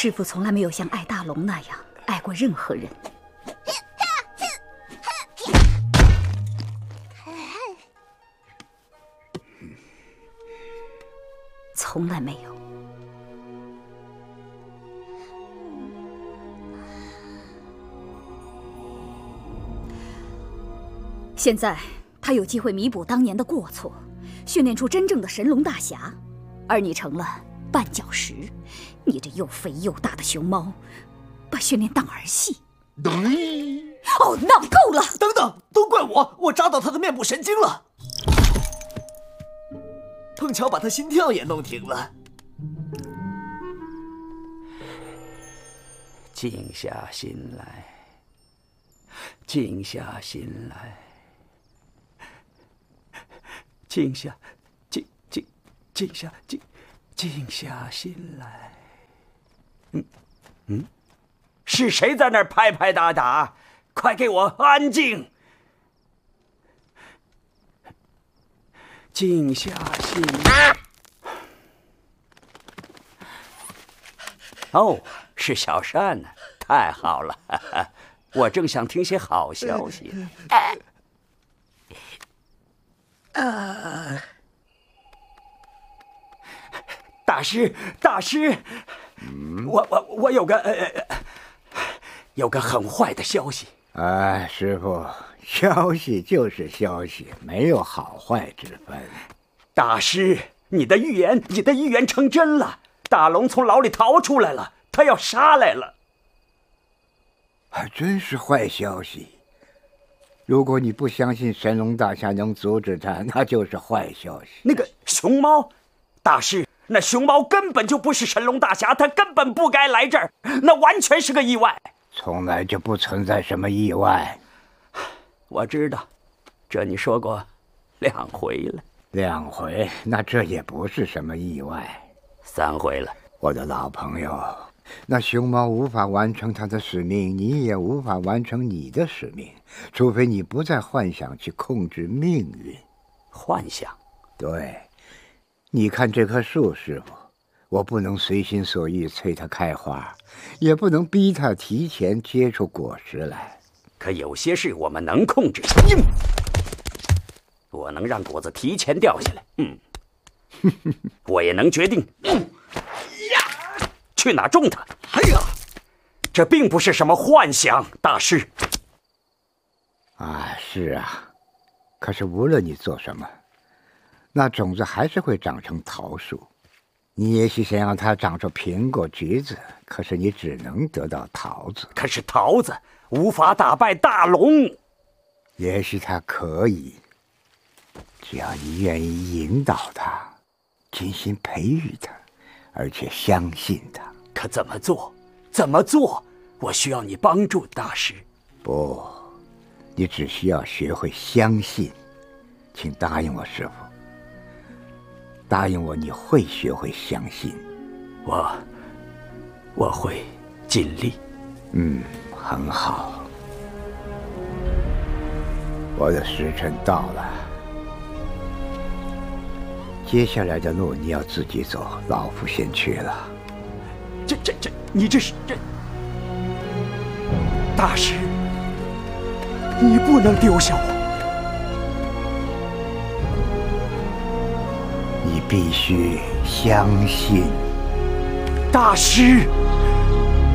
师父从来没有像爱大龙那样爱过任何人。从来没有。现在他有机会弥补当年的过错，训练出真正的神龙大侠，而你成了绊脚石。你这又肥又大的熊猫，把训练当儿戏。哦，闹够了！ 等等，都怪我扎到他的面部神经了，碰巧把他心跳也弄停了。 静下心来，静下心来，静下心来。是谁在那儿拍拍打打？快给我安静！静下心。哦，是小善呢，太好了，我正想听些好消息。大师，我有个很坏的消息。 师傅，消息就是消息，没有好坏之分。 大师，你的预言成真了，大龙从牢里逃出来了，他要杀来了。 还真是坏消息。如果你不相信神龙大侠能阻止他，那就是坏消息。 那个熊猫，大师，那熊猫根本就不是神龙大侠，他根本不该来这儿，那完全是个意外。 从来就不存在什么意外。 我知道，这你说过2回了。 2回，那这也不是什么意外。 3回了。 我的老朋友，那熊猫无法完成它的使命，你也无法完成你的使命，除非你不再幻想去控制命运。 幻想？ 对。你看这棵树，师傅，我不能随心所欲催它开花，也不能逼它提前结出果实来。 可有些事我们能控制。我能让果子提前掉下来，我也能决定去哪种它。这并不是什么幻想，大师。 是啊，可是无论你做什么，那种子还是会长成桃树。你也许想让它长出苹果、橘子，可是你只能得到桃子。 可是桃子无法打败大龙。 也许它可以，只要你愿意引导它，精心培育它，而且相信它。 可怎么做？怎么做？我需要你帮助，大师。 不，你只需要学会相信。请答应我，师傅。答应我，你会学会相信。 我会尽力。 很好。我的时辰到了，接下来的路你要自己走，老夫先去了。 你这是大师，你不能丢下我。 你必须相信， 大师。